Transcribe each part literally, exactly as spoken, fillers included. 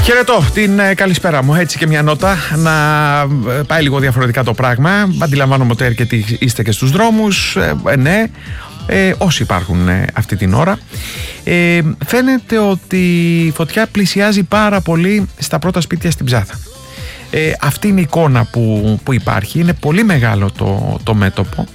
Χαιρετώ την ε, καλησπέρα μου. Έτσι και μια νότα να ε, πάει λίγο διαφορετικά το πράγμα. Αντιλαμβάνομαι ότι αρκετοί είστε και στους δρόμους. Ε, ε, ναι, ε, όσοι υπάρχουν ε, αυτή την ώρα. Ε, φαίνεται ότι η φωτιά πλησιάζει πάρα πολύ στα πρώτα σπίτια στην Ψάθα. Ε, αυτή είναι η εικόνα που, που υπάρχει. Είναι πολύ μεγάλο το, το μέτωπο.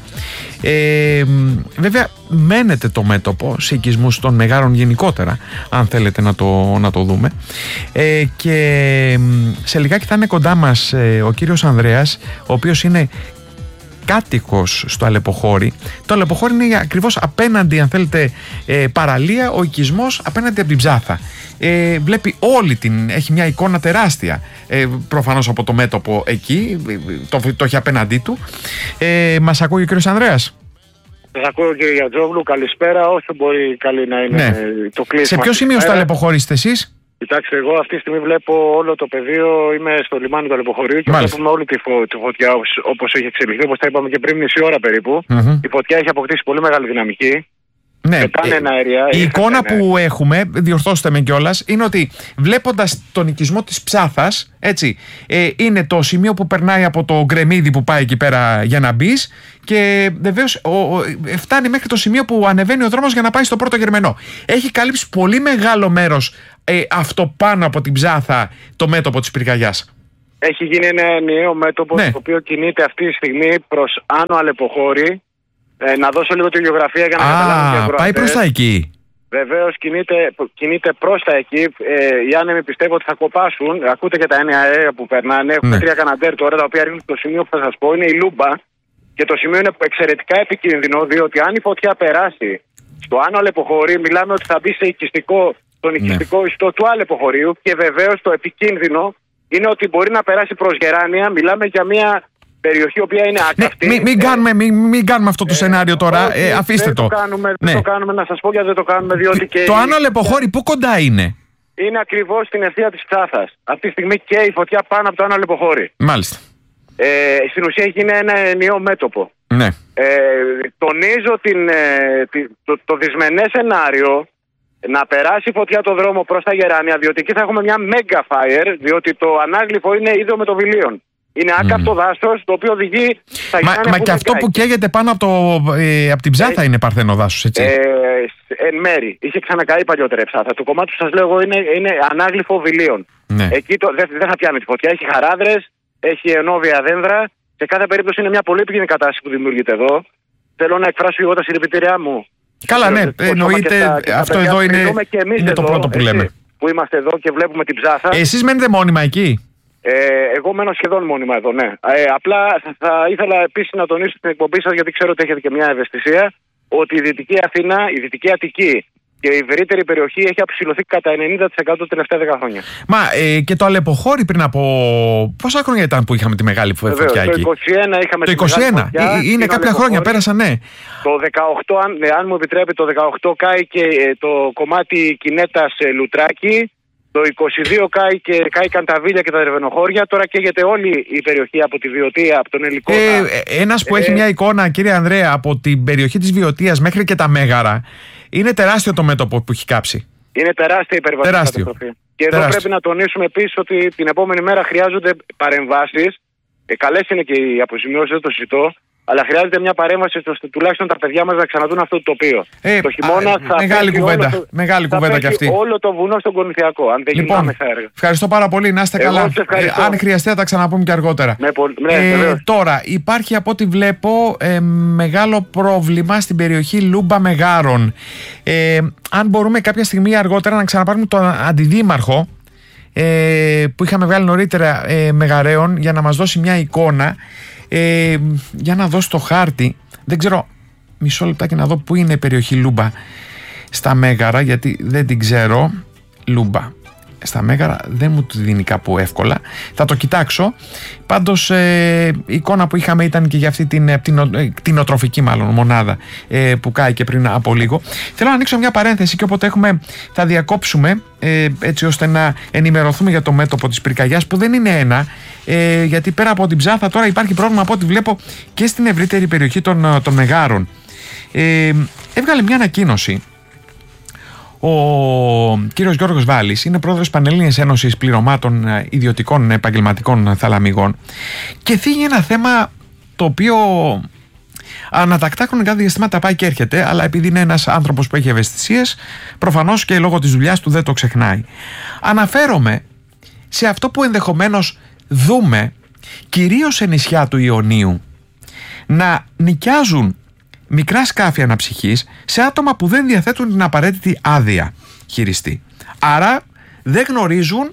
Ε, βέβαια μένεται το μέτωπο σε οικισμούς των Μεγάρων γενικότερα, αν θέλετε να το, να το δούμε, ε, και σε λιγάκι θα είναι κοντά μας ε, ο κύριος Ανδρέας, ο οποίος είναι κάτοικος στο Αλεποχώρι. Το Αλεποχώρι είναι ακριβώς απέναντι, αν θέλετε, ε, παραλία, ο οικισμός απέναντι από την Ψάθα. Ε, βλέπει όλη την, έχει μια εικόνα τεράστια, ε, προφανώς από το μέτωπο εκεί, το, το έχει απέναντί του. Ε, μας ακούει ο κύριος Ανδρέας? Σας ακούω, κύριε Γιατζόγλου, καλησπέρα. Όσο μπορεί καλή να είναι, ναι, το κλείσμα. Σε ποιο σημείο στο Αλεποχώρι είστε εσείς? Κοιτάξτε, εγώ αυτή τη στιγμή βλέπω όλο το πεδίο, είμαι στο λιμάνι του Αλεποχωρίου και Μάλιστα. βλέπουμε όλη τη, φω, τη φωτιά όπως έχει εξελιχθεί, όπως τα είπαμε και πριν μισή ώρα περίπου. Mm-hmm. Η φωτιά έχει αποκτήσει πολύ μεγάλη δυναμική. Ναι, αέρια, η εικόνα ναι. που έχουμε, διορθώστε με κιόλας, είναι ότι βλέποντας τον οικισμό της Ψάθας, έτσι, ε, είναι το σημείο που περνάει από το γκρεμίδι που πάει εκεί πέρα για να μπει, και βεβαίως ο, ο, φτάνει μέχρι το σημείο που ανεβαίνει ο δρόμος για να πάει στο πρώτο Γερμενό. Έχει καλύψει πολύ μεγάλο μέρος ε, αυτό πάνω από την Ψάθα, το μέτωπο της πυρκαγιάς. Έχει γίνει ένα ενιαίο μέτωπο, ναι. το οποίο κινείται αυτή τη στιγμή προς Άνω Αλεποχώρι. Ε, να δώσω λίγο τη γεωγραφία για να καταλάβουμε. Α, πάει προς τα εκεί. Βεβαίως κινείται, κινείται προς τα εκεί. Ε, οι άνεμοι πιστεύω ότι θα κοπάσουν. Ακούτε και τα έννοια αέρια που περνάνε. Έχουμε ναι. τρία καναντέρ τώρα, τα οποία ρίχνουν στο σημείο που θα σας πω. Είναι η Λούμπα. Και το σημείο είναι εξαιρετικά επικίνδυνο, διότι αν η φωτιά περάσει στο Άνω Αλεποχώρι, μιλάμε ότι θα μπει σε οικιστικό, τον οικιστικό ναι. ιστό του Αλεποχωρίου. Και βεβαίως το επικίνδυνο είναι ότι μπορεί να περάσει προς Γεράνια. Μιλάμε για μια περιοχή η οποία είναι άκαυτη. Ναι, μην, μην, κάνουμε, μην, μην κάνουμε αυτό το ε, σενάριο τώρα. Όχι, ε, αφήστε δεν το. το κάνουμε, ναι. δεν το κάνουμε, να σας πω γιατί δεν το κάνουμε. Διότι και το Άνω Αλεποχώρι πού κοντά είναι? Είναι ακριβώς στην ευθεία της Ψάθας. Αυτή τη στιγμή και η φωτιά πάνω από το Άνω Αλεποχώρι. Μάλιστα. Ε, στην ουσία έχει γίνει ένα ενιαίο μέτωπο. Ναι. Ε, τονίζω την, ε, το, το δυσμενές σενάριο να περάσει η φωτιά το δρόμο προς τα Γεράνια, διότι εκεί θα έχουμε μια mega fire, διότι το ανάγλυφο είναι ίδιο με το βιλίον. Είναι άκαυτο mm. δάσος, το οποίο οδηγεί στα Μα, μα και αυτό που καίγεται πάνω από, το, ε, από την Ψάθα ε, είναι παρθένο δάσος, έτσι. Ε, εν μέρη. Είχε ξανακαεί παλιότερα η Ψάθα. Το κομμάτι που σας λέω εγώ είναι, είναι ανάγλυφο βιλίων. Ναι. Εκεί δεν δε θα πιάνει τη φωτιά. Έχει χαράδρες, έχει ενόβια δένδρα. Σε κάθε περίπτωση είναι μια πολύ επικίνδυνη κατάσταση που δημιουργείται εδώ. Θέλω να εκφράσω εγώ τα συλληπιτήριά μου. Καλά, ναι, εννοείται. Αυτό εδώ είναι, είναι το πρώτο που λέμε. Που είμαστε εδώ και βλέπουμε την Ψάθα. Εσείς μένετε μόνιμα εκεί? Ε, εγώ μένω σχεδόν μόνιμα εδώ, ναι. Ε, απλά θα ήθελα επίσης να τονίσω την εκπομπή σας, γιατί ξέρω ότι έχετε και μια ευαισθησία, ότι η Δυτική Αθήνα, η Δυτική Αττική και η ευρύτερη περιοχή έχει αψηλωθεί κατά ενενήντα τοις εκατό τα τελευταία δέκα χρόνια. Μα ε, και το Αλεποχώρι πριν από πόσα χρόνια ήταν που είχαμε τη μεγάλη φωτιά εκεί? Το είκοσι ένα είχαμε το τη είκοσι ένα. μεγάλη φωτιά. Είναι κάποια χρόνια, πέρασαν, ναι. Το δεκαοκτώ, αν, αν μου επιτρέπει, το δεκαοκτώ κάει και ε, το κομμάτι Κινέτας ε, Λουτράκη. Το είκοσι δύο κάει και κάηκαν τα Βίλια και τα Δερβενοχώρια. Τώρα καίγεται όλη η περιοχή από τη Βιωτία, από τον Ελικόνα. Ε, ένας που ε, έχει μια εικόνα, κύριε Ανδρέα, από την περιοχή της Βιωτίας μέχρι και τα Μέγαρα. Είναι τεράστιο το μέτωπο που έχει κάψει. Είναι τεράστια η περιβαλλοντική καταστροφή. Και εδώ τεράστιο. Πρέπει να τονίσουμε επίσης ότι την επόμενη μέρα χρειάζονται παρεμβάσεις. Ε, καλές είναι και οι αποζημιώσεις, δεν το συζητώ. Αλλά χρειάζεται μια παρέμβαση ώστε τουλάχιστον τα παιδιά μας να ξαναδούν αυτό το τοπίο. Ε, το χειμώνα α, θα μεγάλη κουβέντα, το, μεγάλη θα κουβέντα κι αυτή. Όλο το βουνό στον Κορινθιακό, αν δεν λοιπόν, γίνουν άμεσα έργα. Ευχαριστώ πάρα πολύ, να είστε καλά. Ε, αν χρειαστεί θα τα ξαναπούμε και αργότερα. Ναι, ναι, ε, τώρα, υπάρχει από ό,τι βλέπω ε, μεγάλο πρόβλημα στην περιοχή Λούμπα Μεγάρων. Ε, αν μπορούμε κάποια στιγμή αργότερα να ξαναπάρουμε τον αντιδήμαρχο ε, που είχαμε βγάλει νωρίτερα ε, Μεγαρέων, για να μας δώσει μια εικόνα. Ε, για να δώσω το χάρτη, δεν ξέρω, μισό λεπτάκι να δω πού είναι η περιοχή Λούμπα στα Μέγαρα, γιατί δεν την ξέρω. Λούμπα στα Μέγαρα δεν μου τη δίνει κάπου εύκολα, θα το κοιτάξω. Πάντως ε, η εικόνα που είχαμε ήταν και για αυτή την κτηνοτροφική μάλλον μονάδα ε, που κάει και πριν από λίγο. Θέλω να ανοίξω μια παρένθεση και όποτε έχουμε θα διακόψουμε ε, έτσι ώστε να ενημερωθούμε για το μέτωπο της πυρκαγιάς, που δεν είναι ένα, ε, γιατί πέρα από την Ψάθα τώρα υπάρχει πρόβλημα από ό,τι βλέπω και στην ευρύτερη περιοχή των, των Μεγάρων. Ε, έβγαλε μια ανακοίνωση Ο κύριος Γιώργος Βάλης είναι πρόεδρος Πανελλήνιας Ένωσης Πληρωμάτων Ιδιωτικών Επαγγελματικών Θαλαμιγών και θίγει ένα θέμα το οποίο ανατακτά χρονικά διαστήματα πάει και έρχεται, αλλά επειδή είναι ένας άνθρωπος που έχει ευαισθησίες, προφανώς και λόγω της δουλειάς του δεν το ξεχνάει. Αναφέρομαι σε αυτό που ενδεχομένως δούμε κυρίως σε νησιά του Ιωνίου να νοικιάζουν μικρά σκάφη αναψυχής σε άτομα που δεν διαθέτουν την απαραίτητη άδεια χειριστή. Άρα δεν γνωρίζουν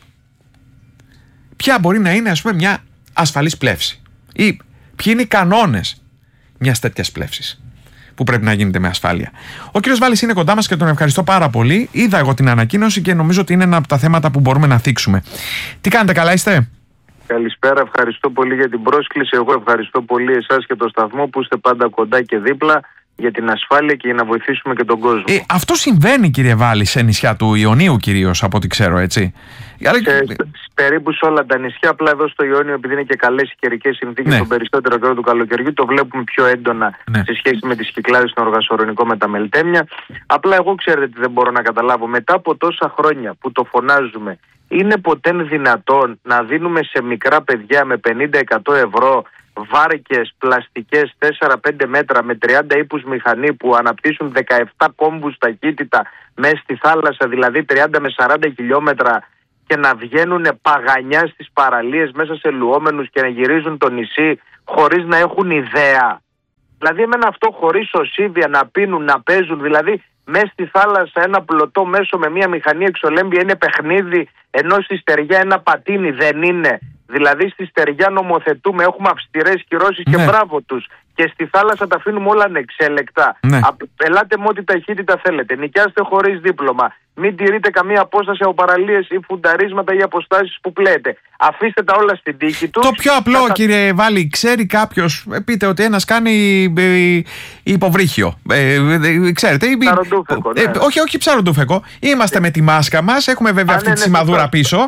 ποια μπορεί να είναι, ας πούμε, μια ασφαλής πλεύση ή ποιοι είναι οι κανόνες μιας τέτοιας πλεύσης που πρέπει να γίνεται με ασφάλεια. Ο κύριος Βάλης είναι κοντά μας και τον ευχαριστώ πάρα πολύ. Είδα εγώ την ανακοίνωση και νομίζω ότι είναι ένα από τα θέματα που μπορούμε να θίξουμε. Τι κάνετε, καλά είστε? Καλησπέρα, ευχαριστώ πολύ για την πρόσκληση. Εγώ ευχαριστώ πολύ εσάς και το σταθμό που είστε πάντα κοντά και δίπλα για την ασφάλεια και για να βοηθήσουμε και τον κόσμο. Ε, αυτό συμβαίνει, κύριε Βάλη, σε νησιά του Ιωνίου κυρίως, από ό,τι ξέρω, έτσι? Σε, περίπου σε όλα τα νησιά, απλά εδώ στο Ιόνιο, επειδή είναι και καλές οι καιρικές συνθήκες, ναι, τον περισσότερο καιρό του καλοκαιριού, το βλέπουμε πιο έντονα, ναι, σε σχέση με τις κυκλάδες στον οργασορρονικό με τα μελτέμια. Απλά εγώ ξέρετε τι δεν μπορώ να καταλάβω. Μετά από τόσα χρόνια που το φωνάζουμε, είναι ποτέ δυνατόν να δίνουμε σε μικρά παιδιά με πενήντα με εκατό ευρώ βάρκες πλαστικές τέσσερα πέντε μέτρα με τριάντα ύπους μηχανή που αναπτύσσουν δεκαεπτά κόμβους ταχύτητα μέσα στη θάλασσα, δηλαδή τριάντα με σαράντα χιλιόμετρα, και να βγαίνουν παγανιά στις παραλίες μέσα σε λουόμενους και να γυρίζουν το νησί χωρίς να έχουν ιδέα? Δηλαδή εμένα αυτό, χωρίς οσίβια, να πίνουν, να παίζουν, δηλαδή μέσα στη θάλασσα ένα πλωτό μέσο με μια μηχανή εξολέμπια είναι παιχνίδι, ενώ στη στεριά ένα πατίνι δεν είναι? Δηλαδή στη στεριά νομοθετούμε, έχουμε αυστηρές κυρώσεις, ναι, και μπράβο τους. Και στη θάλασσα τα αφήνουμε όλα ανεξέλεκτα. Ναι. Ελάτε με ό,τι ταχύτητα θέλετε. Νοικιάστε χωρίς δίπλωμα. Μην τηρείτε καμία απόσταση από παραλίες ή φουνταρίσματα ή αποστάσεις που πλέετε. Αφήστε τα όλα στην τύχη τους. Το πιο απλό, κατα... κύριε Βάλη, ξέρει κάποιος, πείτε ότι ένας κάνει ε, υποβρύχιο. Ε, ε, ξέρετε. Ε, ψαροντούφεκο. Ναι. Ε, όχι, όχι ψαροντούφεκο. Είμαστε ε. με τη μάσκα μας, έχουμε βέβαια Α, αυτή, ναι, τη σημαδούρα, ναι, πίσω.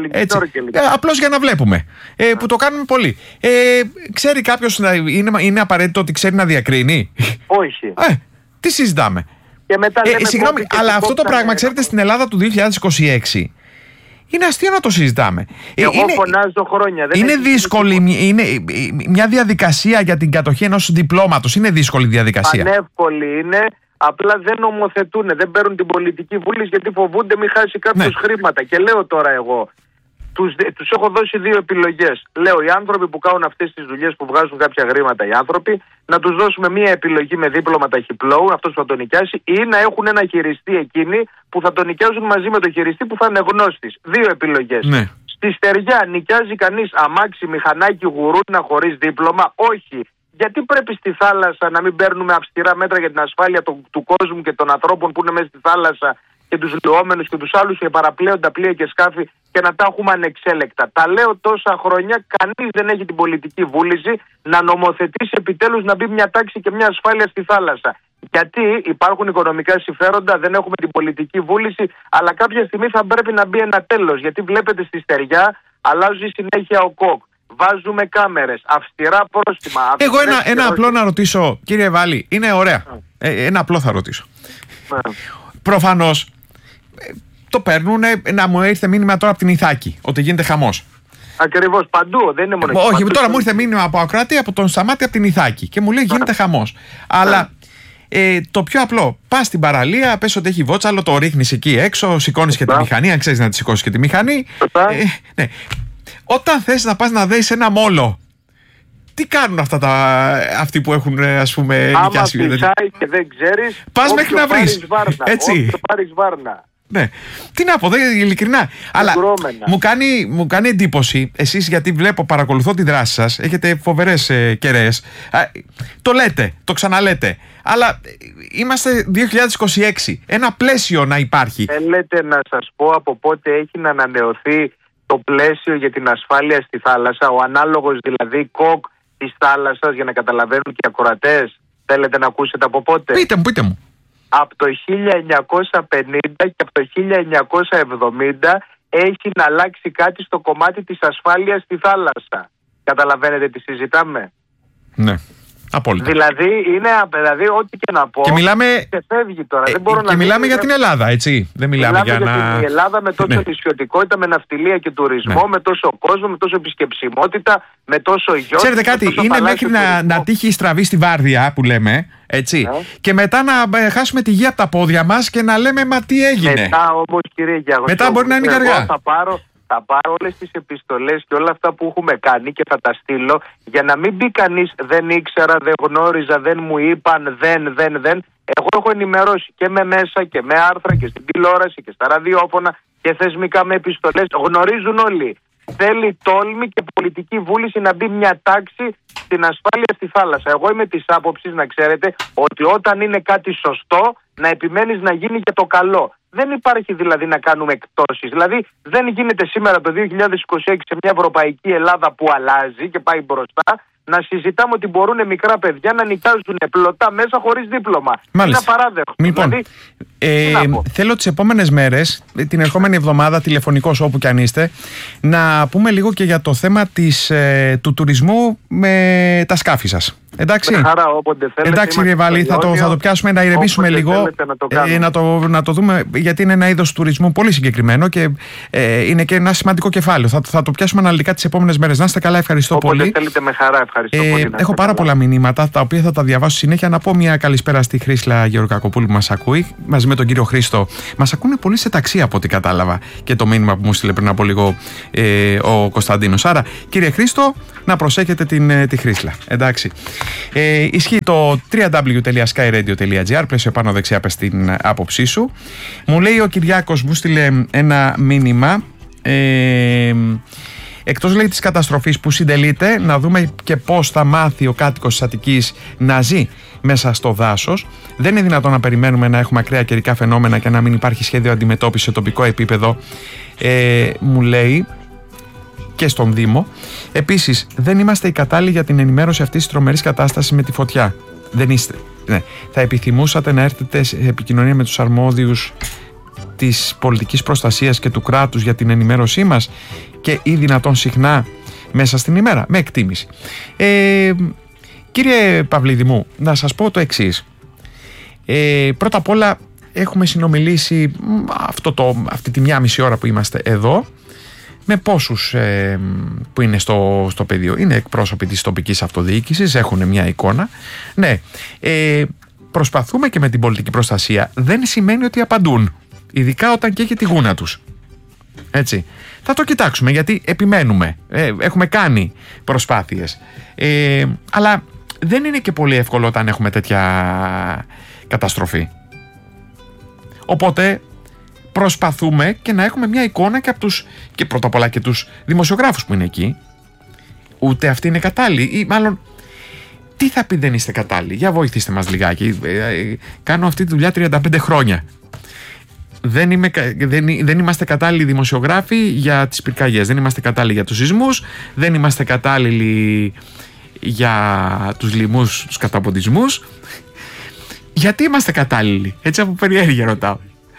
Ε, απλώς για να βλέπουμε. Ε, που το κάνουμε πολύ. Ε, ξέρει κάποιος, είναι, είναι απαραίτητο ότι ξέρει να διακρίνει? Όχι. Ε, τι συζητάμε? Και μετά ε, συγγνώμη, αλλά αυτό το πράγμα, ξέρετε, στην Ελλάδα του δύο χιλιάδες είκοσι έξι είναι αστείο να το συζητάμε. Εγώ είναι, φωνάζω χρόνια. Δεν είναι δύσκολη, είναι μια διαδικασία για την κατοχή ενός διπλώματος. Είναι δύσκολη διαδικασία. Ανεύκολη είναι. Απλά δεν νομοθετούν, δεν παίρνουν την πολιτική βούληση γιατί φοβούνται μην χάσει κάποιος, ναι, χρήματα. Και λέω τώρα εγώ, τους, τους έχω δώσει δύο επιλογές. Λέω, οι άνθρωποι που κάνουν αυτές τις δουλειές που βγάζουν κάποια χρήματα, οι άνθρωποι, να τους δώσουμε μία επιλογή με δίπλωμα ταχυπλόου, αυτός που θα τον νοικιάσει, ή να έχουν ένα χειριστή εκείνοι που θα τον νοικιάζουν μαζί με τον χειριστή που θα είναι γνώστης. Δύο επιλογές. Ναι. Στη στεριά νοικιάζει κανείς αμάξι, μηχανάκι, γουρούνα χωρίς δίπλωμα? Όχι. Γιατί πρέπει στη θάλασσα να μην παίρνουμε αυστηρά μέτρα για την ασφάλεια του, του κόσμου και των ανθρώπων που είναι μέσα στη θάλασσα και τους λουόμενους και τους άλλους και παραπλέοντα πλοία και σκάφη και να τα έχουμε ανεξέλεκτα? Τα λέω τόσα χρόνια, κανείς δεν έχει την πολιτική βούληση να νομοθετήσει επιτέλους να μπει μια τάξη και μια ασφάλεια στη θάλασσα. Γιατί υπάρχουν οικονομικά συμφέροντα, δεν έχουμε την πολιτική βούληση, αλλά κάποια στιγμή θα πρέπει να μπει ένα τέλος. Γιατί βλέπετε στη στεριά αλλάζει συνέχεια ο ΚΟΚ. Βάζουμε κάμερες, αυστηρά πρόστιμα. Εγώ ένα, ένα απλό να ρωτήσω, κύριε Βάλη, είναι ωραία. Ε, ένα απλό θα ρωτήσω. Yeah. Προφανώς το παίρνουν, να μου ήρθε μήνυμα τώρα από την Ιθάκη ότι γίνεται χαμός. Ακριβώς, παντού, δεν είναι μόνο εκεί. Όχι, τώρα μου ήρθε μήνυμα από Ακροατή, από τον Σταμάτη, από την Ιθάκη και μου λέει γίνεται χαμός. Αλλά ε, το πιο απλό, πας στην παραλία, πες ότι έχει βότσαλο, το ρίχνεις εκεί έξω, σηκώνεις και τη μηχανή, αν ξέρεις να τη σηκώσεις και τη μηχανή. Ε, ναι. Όταν θες να πας να δεις ένα μόλο, τι κάνουν αυτά τα, αυτοί που έχουν, ας πούμε, νοικιάσει? Άμα φυσάει και δεν ξέρεις, πας μέχρι να βρεις. Έτσι. Το πάρεις βάρνα. Ναι. Τι να πω, δε, ειλικρινά. Αλλά μου κάνει, μου κάνει εντύπωση, εσείς, γιατί βλέπω, παρακολουθώ τη δράση σας, έχετε φοβερές ε, κεραίες. Το λέτε, το ξαναλέτε. Αλλά είμαστε δύο χιλιάδες είκοσι έξι. Ένα πλαίσιο να υπάρχει. Θέλετε να σας πω από πότε έχει να ανανεωθεί το πλαίσιο για την ασφάλεια στη θάλασσα, ο ανάλογος δηλαδή ΚΟΚ της θάλασσας, για να καταλαβαίνουν και οι ακροατές? Θέλετε να ακούσετε από πότε? Πείτε μου, πείτε μου. Από το χίλια εννιακόσια πενήντα και από το χίλια εννιακόσια εβδομήντα έχει να αλλάξει κάτι στο κομμάτι της ασφάλειας στη θάλασσα. Καταλαβαίνετε τι συζητάμε? Ναι. Απόλυτα. Δηλαδή, είναι, δηλαδή, ό,τι και να πω. Και μιλάμε, και φεύγει τώρα. ε, Δεν μπορώ και να μιλάμε για την Ελλάδα, έτσι. Δεν μιλάμε, μιλάμε για, για να. Την Ελλάδα με τόσο ναι. νησιωτικότητα, με ναυτιλία και τουρισμό, ναι. με τόσο κόσμο, με τόσο επισκεψιμότητα, με τόσο γιώτη. Ξέρετε κάτι, είναι μέχρι να, να τύχει η στραβή στη βάρδια που λέμε. Έτσι. Ναι. Και μετά να ε, χάσουμε τη γη από τα πόδια μας και να λέμε μα τι έγινε. Μετά όμως, κύριε Γιαγοσιόγλου, μετά μπορεί να είναι και αργά. Θα πάρω, θα πάρω όλες τις επιστολές και όλα αυτά που έχουμε κάνει και θα τα στείλω για να μην μπει κανείς δεν ήξερα, δεν γνώριζα, δεν μου είπαν, δεν, δεν, δεν. Εγώ έχω ενημερώσει και με μέσα και με άρθρα και στην τηλεόραση και στα ραδιόφωνα και θεσμικά με επιστολές. Γνωρίζουν όλοι. Θέλει τόλμη και πολιτική βούληση να μπει μια τάξη στην ασφάλεια στη θάλασσα. Εγώ είμαι της άποψης, να ξέρετε, ότι όταν είναι κάτι σωστό, να επιμένεις να γίνει για το καλό. Δεν υπάρχει δηλαδή να κάνουμε εκτόσεις. Δηλαδή δεν γίνεται σήμερα το δύο χιλιάδες είκοσι έξι σε μια ευρωπαϊκή Ελλάδα που αλλάζει και πάει μπροστά να συζητάμε ότι μπορούν μικρά παιδιά να νοικιάζουν πλωτά μέσα χωρίς δίπλωμα. Μάλιστα. Είναι απαράδεκτο. Λοιπόν, δηλαδή, ε, θέλω τις επόμενες μέρες, την ερχόμενη εβδομάδα, τηλεφωνικώς όπου κι αν είστε, να πούμε λίγο και για το θέμα της, ε, του τουρισμού με τα σκάφη σας. Εντάξει, με χαρά, όποτε θέλετε, εντάξει Ριβάλη, θα το, θα το πιάσουμε, να ηρεμήσουμε λίγο, να το, ε, να, το, να το δούμε, γιατί είναι ένα είδος τουρισμού πολύ συγκεκριμένο και ε, είναι και ένα σημαντικό κεφάλαιο. Θα, θα το πιάσουμε αναλυτικά τις επόμενες μέρες. Να είστε καλά, ευχαριστώ όποτε πολύ. Θέλετε, με χαρά, ευχαριστώ ε, πολύ. Έχω πάρα καλά. πολλά μηνύματα, τα οποία θα τα διαβάσω συνέχεια. Να πω μια καλησπέρα στη Χρήσλα Γεωργακοπούλου που μας ακούει, μαζί με τον κύριο Χρήστο. Μας ακούνε πολύ σε ταξί από ό,τι κατάλαβα και το μήνυμα που μου στείλε πριν από λίγο ε, ο Κωνσταντίνος. Άρα, κύριε Χρήστο, να προσέχετε την, τη Χρήσλα. Εντάξει. Ε, Ισχύει το double-u double-u double-u τελεία sky radio τελεία gr, πλαίσιο πάνω δεξιά πες την άποψή σου. Μου λέει ο Κυριάκος, μου στείλε ένα μήνυμα, ε, εκτός λέει της καταστροφής που συντελείται, να δούμε και πώς θα μάθει ο κάτοικος της Αττικής να ζει μέσα στο δάσος. Δεν είναι δυνατόν να περιμένουμε να έχουμε ακραία καιρικά φαινόμενα και να μην υπάρχει σχέδιο αντιμετώπισης σε τοπικό επίπεδο, ε, μου λέει, και στον Δήμο. Επίσης, δεν είμαστε οι κατάλληλοι για την ενημέρωση αυτής της τρομερής κατάστασης με τη φωτιά. Δεν είστε. Ναι. Θα επιθυμούσατε να έρθετε σε επικοινωνία με τους αρμόδιους της πολιτικής προστασίας και του κράτους για την ενημέρωσή μας και ή δυνατόν συχνά μέσα στην ημέρα, με εκτίμηση. Ε, κύριε Παυλίδη μου, να σας πω το εξής. Ε, πρώτα απ' όλα, έχουμε συνομιλήσει αυτό το, αυτή τη μια μισή ώρα που είμαστε εδώ με πόσους ε, που είναι στο, στο πεδίο. Είναι εκπρόσωποι της τοπικής αυτοδιοίκησης, έχουν μια εικόνα. Ναι, ε, προσπαθούμε και με την πολιτική προστασία. Δεν σημαίνει ότι απαντούν, ειδικά όταν και έχει τη γούνα τους. Έτσι. Θα το κοιτάξουμε, γιατί επιμένουμε. Ε, έχουμε κάνει προσπάθειες. Ε, αλλά δεν είναι και πολύ εύκολο όταν έχουμε τέτοια καταστροφή. Οπότε προσπαθούμε και να έχουμε μια εικόνα και από τους, και πρώτα απ' όλα και τους δημοσιογράφους που είναι εκεί. Ούτε αυτοί είναι κατάλληλοι, ή μάλλον τι θα πει δεν είστε κατάλληλοι? Για βοηθήστε μας λιγάκι. Κάνω αυτή τη δουλειά τριάντα πέντε χρόνια. Δεν, είμαι, δεν, δεν είμαστε κατάλληλοι δημοσιογράφοι για τις πυρκαγιές, δεν είμαστε κατάλληλοι για τους σεισμούς, δεν είμαστε κατάλληλοι για τους λοιμούς, τους καταποντισμούς. Γιατί είμαστε κατάλληλοι? Έτσι από περιέργεια ρωτάω.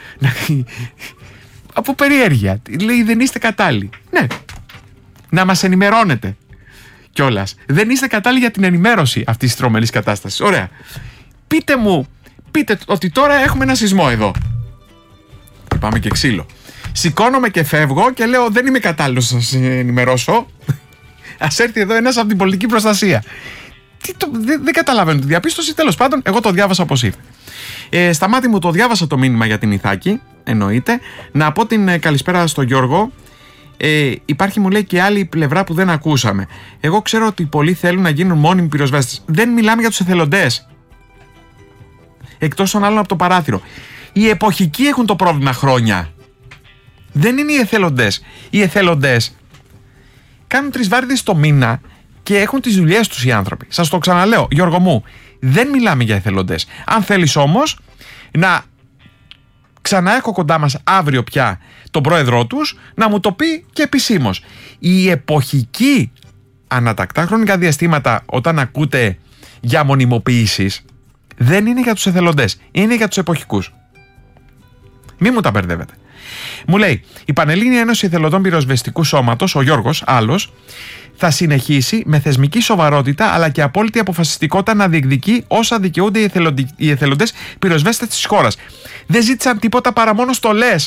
Από περιέργεια. Λέει δεν είστε κατάλληλοι. Ναι. Να μας ενημερώνετε κιόλας. Δεν είστε κατάλληλοι για την ενημέρωση αυτής της τρομερής κατάστασης. Ωραία. Πείτε μου, πείτε ότι τώρα έχουμε ένα σεισμό εδώ. Πάμε και ξύλο. Σηκώνομαι και φεύγω και λέω δεν είμαι κατάλληλος να σας ενημερώσω. Ας έρθει εδώ ένας από την πολιτική προστασία. Τι το, δεν, δεν καταλαβαίνω τη διαπίστωση. Τέλος πάντων, εγώ το διάβασα όπως ήρθε. Ε, στα μάτια μου το διάβασα το μήνυμα για την Ιθάκη, εννοείται. Να πω την ε, καλησπέρα στον Γιώργο. Ε, υπάρχει, μου λέει, και άλλη πλευρά που δεν ακούσαμε. Εγώ ξέρω ότι πολλοί θέλουν να γίνουν μόνιμοι πυροσβέστες. Δεν μιλάμε για τους εθελοντές. Εκτός των άλλων από το παράθυρο. Οι εποχικοί έχουν το πρόβλημα χρόνια. Δεν είναι οι εθελοντές. Οι εθελοντές κάνουν τρεις βάρδιες το μήνα και έχουν τις δουλειές τους οι άνθρωποι. Σας το ξαναλέω, Γιώργο μου, δεν μιλάμε για εθελοντές. Αν θέλεις όμως να ξανά έχω κοντά μας αύριο πια τον πρόεδρό τους, να μου το πει και επισήμως. Οι εποχικοί ανατακτά χρονικά διαστήματα, όταν ακούτε για μονιμοποίησεις, δεν είναι για τους εθελοντές, είναι για τους εποχικούς. Μη μου τα μπερδεύετε. Μου λέει, η Πανελλήνια Ένωση Εθελοντών Πυροσβεστικού Σώματος, ο Γιώργος, άλλος, θα συνεχίσει με θεσμική σοβαρότητα αλλά και απόλυτη αποφασιστικότητα να διεκδικεί όσα δικαιούνται οι, οι εθελοντές πυροσβέστες της χώρας. Δεν ζήτησαν τίποτα παρά μόνο στολές.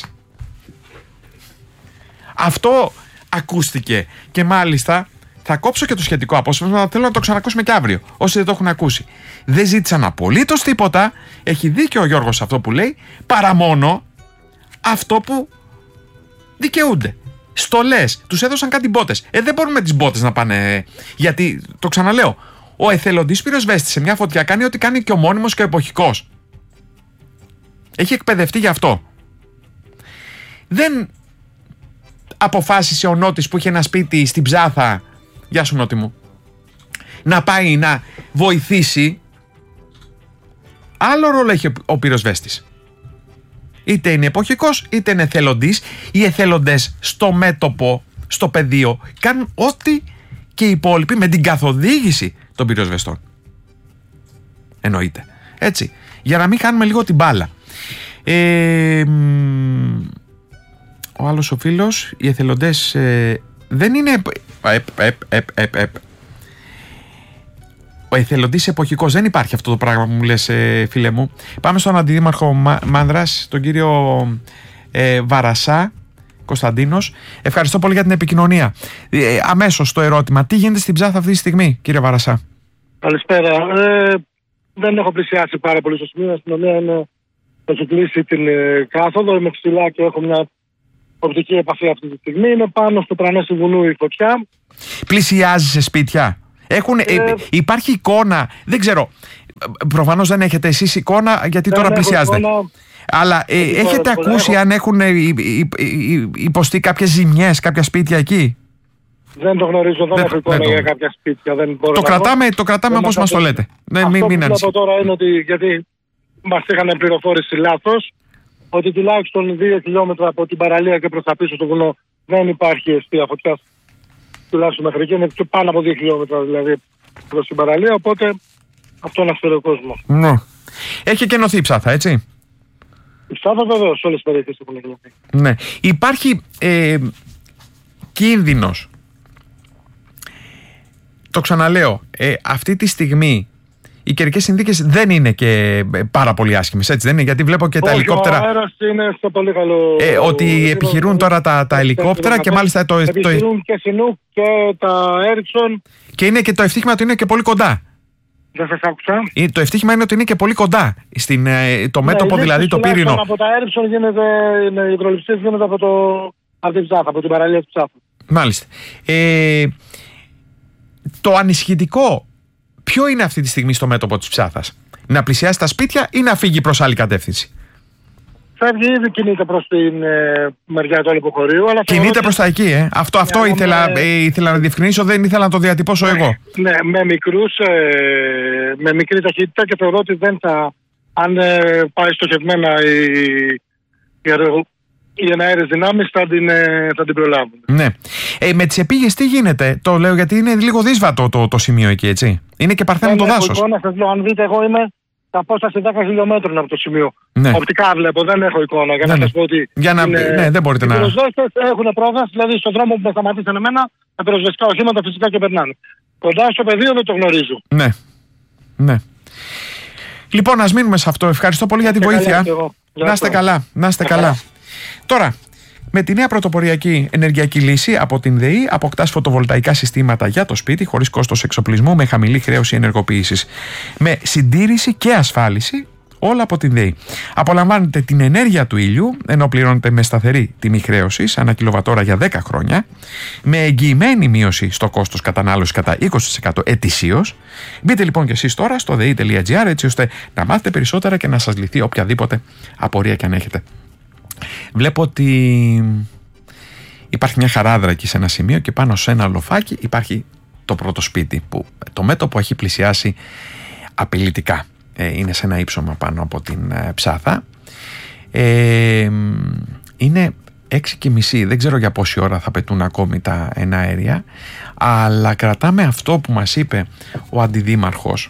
Αυτό ακούστηκε και μάλιστα θα κόψω και το σχετικό απόσπασμα, αλλά θέλω να το ξανακούσουμε και αύριο, όσοι δεν το έχουν ακούσει. Δεν ζήτησαν απολύτως τίποτα, έχει δίκιο ο Γιώργος αυτό που λέει, παρά μόνο αυτό που δικαιούνται. Στολές, τους έδωσαν κάτι μπότες. Ε, δεν μπορούν με τις μπότες να πάνε. Γιατί, το ξαναλέω, ο εθελοντής πυροσβέστης σε μια φωτιά κάνει ό,τι κάνει και ο μόνιμος και ο εποχικός. Έχει εκπαιδευτεί γι' αυτό. Δεν αποφάσισε ο Νότης που είχε ένα σπίτι στην Ψάθα, γεια σου Νότη μου, να πάει να βοηθήσει. Άλλο ρόλο έχει ο πυροσβέστης. Είτε είναι εποχικός είτε είναι εθελοντής. Οι εθελοντές στο μέτωπο, στο πεδίο, κάνουν ό,τι και οι υπόλοιποι με την καθοδήγηση των πυροσβεστών. Εννοείται. Έτσι. Για να μην χάνουμε λίγο την μπάλα. Ε, ο άλλος ο φίλος, οι εθελοντές ε, δεν είναι... Επ, επ, επ, επ, επ. Ο εθελοντής εποχικός, δεν υπάρχει αυτό το πράγμα που μου λες, ε, φίλε μου. Πάμε στον αντιδήμαρχο Μάνδρας, τον κύριο ε, Βαρασά Κωνσταντίνος. Ευχαριστώ πολύ για την επικοινωνία. Ε, αμέσως το ερώτημα, τι γίνεται στην Ψάθα αυτή τη στιγμή, κύριε Βαρασά? Καλησπέρα. Ε, δεν έχω πλησιάσει πάρα πολύ στο σημείο. Η αστυνομία είναι, έχει κλείσει την ε, κάθοδο. Είμαι ψηλά και έχω μια οπτική επαφή αυτή τη στιγμή. Είναι πάνω στο Τρανέσι Βουνού η φωτιά. Πλησιάζει σε σπίτια? Έχουν, ε, ε, υπάρχει εικόνα, δεν ξέρω, προφανώς δεν έχετε εσείς εικόνα γιατί τώρα πλησιάζετε. Εικόνα, αλλά ε, έχετε ακούσει έχω. αν έχουν ε, υποστεί κάποιες ζημιές, κάποια σπίτια εκεί? Δεν το γνωρίζω, δεν, δεν έχω εικόνα δεν για κάποια σπίτια. Δεν μπορώ το, να κρατάμε, το κρατάμε όπως μας το λέτε. Ναι, αυτό μην, μην που βλέπω τώρα είναι ότι, γιατί μας είχαν πληροφόρηση λάθος, ότι τουλάχιστον δύο χιλιόμετρα από την παραλία και προς τα πίσω στο βουνό δεν υπάρχει αιστεία φωτιάς. Τουλάχιστον μέχρι εκεί είναι και πάνω από δύο χιλιόμετρα δηλαδή προς την παραλία, οπότε αυτό είναι αυτό ο κόσμος. Ναι. Έχει κενωθεί η Ψάθα, έτσι? Η Ψάθα βεβαίως, όλες τις περιοχές έχουν κενωθεί. Ναι. Υπάρχει ε, κίνδυνος, το ξαναλέω, ε, αυτή τη στιγμή οι καιρικές συνθήκες δεν είναι και πάρα πολύ άσχημες, έτσι δεν είναι? Γιατί βλέπω και τα όχι, ελικόπτερα. Ο αέρας είναι στο πολύ καλό. Ε, ότι επιχειρούν τώρα τα, τα ελικόπτερα και μάλιστα το. Επιχειρούν και Σινούκ και τα Έριξον. Και είναι και το ευτύχημα του είναι και πολύ κοντά. Δεν σας άκουσα. Το ευτύχημα είναι ότι είναι και πολύ κοντά. Στην, το μέτωπο ναι, δηλαδή το πύρινο. Από τα Έριξον γίνεται, οι υδροληψίες γίνονται από, το, από την Ψάθα, από την παραλία της Ψάθα. Μάλιστα. Ε, το ανησυχητικό ποιο είναι αυτή τη στιγμή στο μέτωπο της Ψάθας? Να πλησιάσει τα σπίτια ή να φύγει προς άλλη κατεύθυνση? Φεύγει, ήδη κινείται προς την ε, μεριά του υποχωρίου. Αλλά κινείται προς τα εκεί, ε. Αυτό, αυτό ναι, ήθελα, με... ε, ήθελα να διευκρινίσω, δεν ήθελα να το διατυπώσω ναι, εγώ. Ναι, με μικρούς, ε, με μικρή ταχύτητα και θεωρώ ότι δεν θα, αν ε, πάει στοχευμένα η, η, οι εναέρειες δυνάμεις θα την, ε, θα την προλάβουν. Ναι. Ε, με τις επίγειες τι γίνεται? Το λέω γιατί είναι λίγο δύσβατο το, το σημείο εκεί, έτσι. Είναι και παρθένο το δάσος. Εικόνα, σας λέω, αν δείτε, εγώ είμαι σε απόσταση δέκα χιλιόμετρων από το σημείο. Ναι. Οπτικά βλέπω, δεν έχω εικόνα για να ναι, σας πω ότι. Για να... είναι... Ναι, δεν μπορείτε οι να. Οι πυροσβέστες έχουν πρόβαση, δηλαδή στον δρόμο που με σταματήσαν εμένα, τα πυροσβεστικά οχήματα φυσικά και περνάνε. Κοντά στο πεδίο δεν το γνωρίζω. Ναι. Ναι. Λοιπόν, ας μείνουμε σε αυτό. Ευχαριστώ πολύ για τη βοήθεια. Να είστε καλά. Να είστε καλά. Τώρα, με τη νέα πρωτοποριακή ενεργειακή λύση από την ΔΕΗ, αποκτάς φωτοβολταϊκά συστήματα για το σπίτι χωρίς κόστος εξοπλισμού, με χαμηλή χρέωση ενεργοποίησης, με συντήρηση και ασφάλιση, όλα από την ΔΕΗ. Απολαμβάνετε την ενέργεια του ήλιου, ενώ πληρώνετε με σταθερή τιμή χρέωσης ανά κιλοβατόρα για δέκα χρόνια, με εγγυημένη μείωση στο κόστος κατανάλωσης κατά είκοσι τοις εκατό ετησίως. Μπείτε λοιπόν και εσείς τώρα στο δei τελεία gr έτσι ώστε να μάθετε περισσότερα και να σας λυθεί οποιαδήποτε απορία και αν έχετε. Βλέπω ότι υπάρχει μια χαράδρα εκεί σε ένα σημείο και πάνω σε ένα λοφάκι υπάρχει το πρώτο σπίτι που το μέτωπο έχει πλησιάσει απειλητικά. Ε, είναι σε ένα ύψωμα πάνω από την ε, Ψάθα. Ε, είναι έξι και μισή, δεν ξέρω για πόση ώρα θα πετούν ακόμη τα εναέρια, αλλά κρατάμε αυτό που μας είπε ο αντιδήμαρχος,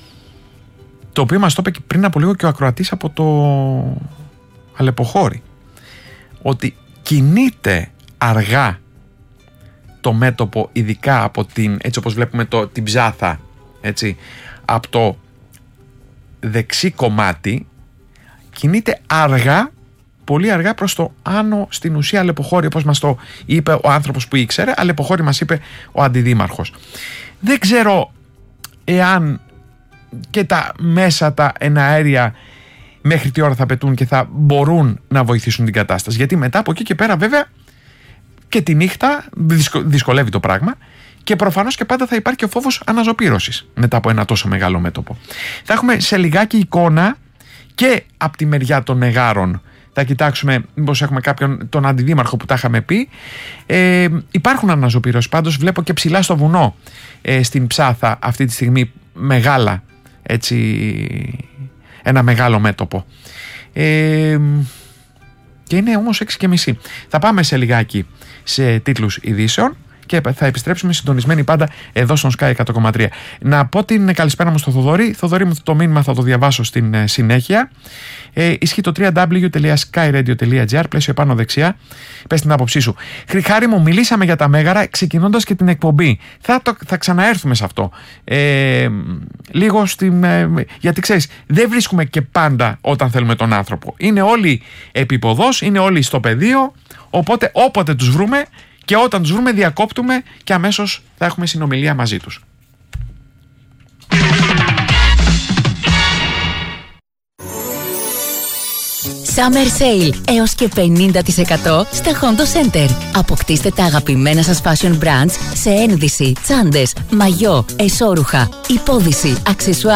το οποίο μας το είπε πριν από λίγο και ο ακροατής από το Αλεποχώρη. ότι κινείται αργά το μέτωπο, ειδικά από την, έτσι όπως βλέπουμε το, την ψάθα, έτσι, από το δεξί κομμάτι, κινείται αργά, πολύ αργά προς το άνω, στην ουσία αλεποχώρη, όπως μας το είπε ο άνθρωπος που ήξερε. Αλεποχώρη μας είπε ο αντιδήμαρχος. Δεν ξέρω εάν και τα μέσα τα εναέρια μέχρι τι ώρα θα πετούν και θα μπορούν να βοηθήσουν την κατάσταση, γιατί μετά από εκεί και πέρα βέβαια και τη νύχτα δυσκολεύει το πράγμα και προφανώς και πάντα θα υπάρχει και ο φόβος αναζωπήρωσης μετά από ένα τόσο μεγάλο μέτωπο. Θα έχουμε σε λιγάκι εικόνα και από τη μεριά των μεγάρων. Θα κοιτάξουμε μήπως έχουμε κάποιον, τον αντιδήμαρχο που τα είχαμε πει. Ε, υπάρχουν αναζωπήρωση, πάντως βλέπω και ψηλά στο βουνό, ε, στην Ψάθα αυτή τη στιγμή, μεγάλα, έτσι, ένα μεγάλο μέτωπο. Ε, και είναι όμως έξι και μισή. Θα πάμε σε λιγάκι σε τίτλους ειδήσεων και θα επιστρέψουμε συντονισμένοι πάντα εδώ στον Sky εκατό κόμμα τρία. Να πω την καλησπέρα μου στο Θοδωρή. Θοδωρή μου, το μήνυμα θα το διαβάσω στην ε, συνέχεια. Ε, ισχύει το double-u double-u double-u τελεία sky radio τελεία gr, πλαίσιο επάνω δεξιά. Πες την άποψή σου. Χρυχάρη μου, μιλήσαμε για τα Μέγαρα ξεκινώντας και την εκπομπή. Θα, το, θα ξαναέρθουμε σε αυτό. Ε, λίγο στην. Ε, γιατί ξέρεις, δεν βρίσκουμε και πάντα όταν θέλουμε τον άνθρωπο. Είναι όλοι επίποδος, είναι όλοι στο πεδίο. Οπότε όποτε τους βρούμε και όταν τους βρούμε διακόπτουμε και αμέσως θα έχουμε συνομιλία μαζί τους. Summer Sale έως και πενήντα τοις εκατό στα Hondo Center. Αποκτήστε τα αγαπημένα σας fashion brands σε ένδυση, τσάντες, μαγιό, εσώρουχα, υπόδυση, αξεσουάρ.